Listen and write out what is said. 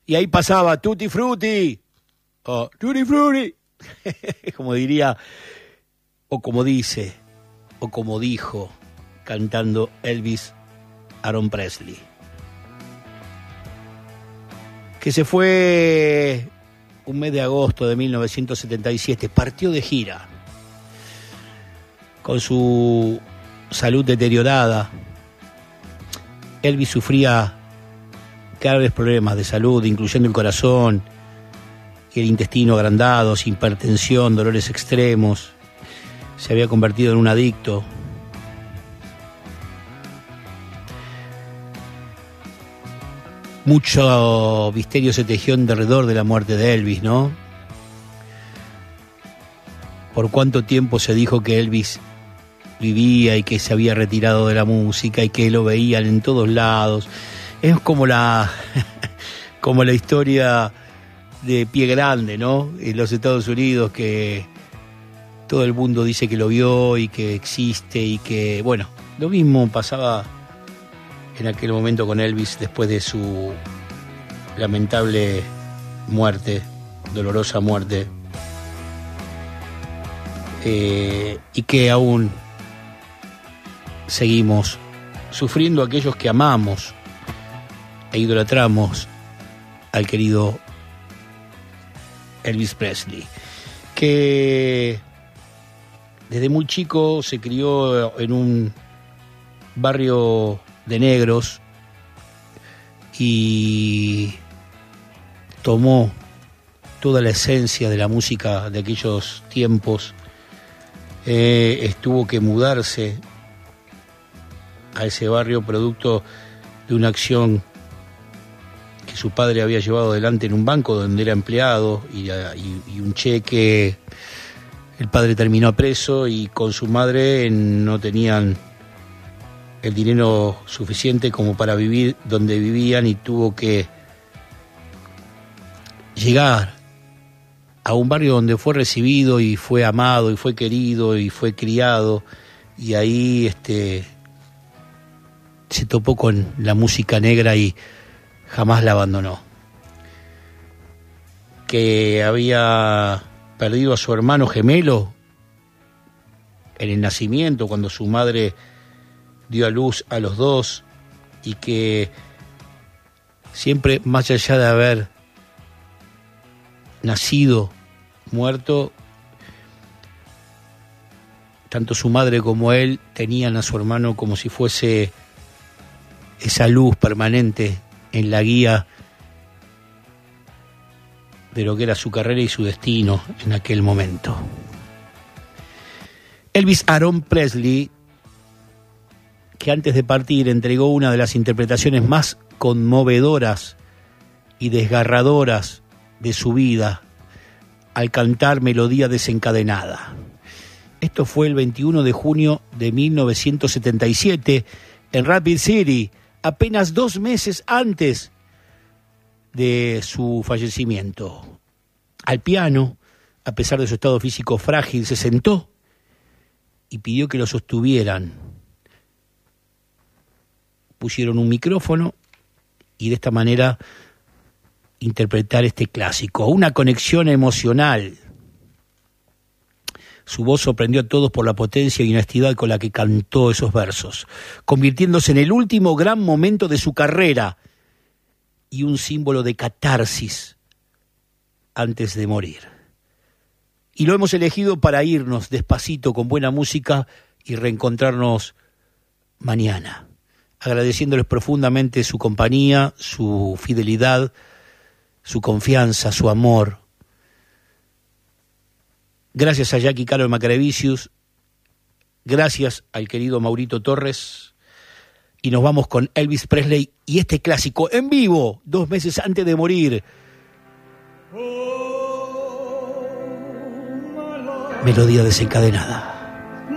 Y ahí pasaba Tutti Frutti, o Tutti Frutti, como diría, o como dice, o como dijo, cantando Elvis Aaron Presley, que se fue un mes de agosto de 1977, partió de gira, con su salud deteriorada. Elvis sufría graves problemas de salud, incluyendo el corazón y el intestino agrandados, hipertensión, dolores extremos. Se había convertido en un adicto. Mucho misterio se tejió alrededor de la muerte de Elvis, ¿no? Por cuánto tiempo se dijo que Elvis vivía y que se había retirado de la música y que lo veían en todos lados. Es como la historia de Pie Grande, ¿no? En los Estados Unidos, que todo el mundo dice que lo vio y que existe y que, bueno, lo mismo pasaba en aquel momento con Elvis después de su lamentable muerte, dolorosa muerte, y que aún seguimos sufriendo aquellos que amamos e idolatramos al querido Elvis Presley, que desde muy chico se crió en un barrio de negros y tomó toda la esencia de la música de aquellos tiempos. Tuvo que mudarse a ese barrio producto de una acción que su padre había llevado adelante en un banco donde era empleado, y un cheque. El padre terminó preso y con su madre no tenían el dinero suficiente como para vivir donde vivían, y tuvo que llegar a un barrio donde fue recibido y fue amado y fue querido y fue criado, y ahí se topó con la música negra y jamás la abandonó. Que había perdido a su hermano gemelo en el nacimiento, cuando su madre dio a luz a los dos, y que siempre, más allá de haber nacido muerto, tanto su madre como él tenían a su hermano como si fuese esa luz permanente en la guía de lo que era su carrera y su destino en aquel momento. Elvis Aaron Presley, que antes de partir entregó una de las interpretaciones más conmovedoras y desgarradoras de su vida al cantar Melodía Desencadenada. Esto fue el 21 de junio de 1977 en Rapid City, apenas 2 meses antes de su fallecimiento. Al piano, a pesar de su estado físico frágil, se sentó y pidió que lo sostuvieran. Pusieron un micrófono y de esta manera interpretar este clásico, una conexión emocional. Su voz sorprendió a todos por la potencia y honestidad con la que cantó esos versos, convirtiéndose en el último gran momento de su carrera y un símbolo de catarsis antes de morir. Y lo hemos elegido para irnos despacito con buena música y reencontrarnos mañana, agradeciéndoles profundamente su compañía, su fidelidad, su confianza, su amor. Gracias a Jackie Caro de Macrevicius, gracias al querido Maurito Torres, y nos vamos con Elvis Presley y este clásico en vivo, 2 meses antes de morir. Melodía Desencadenada.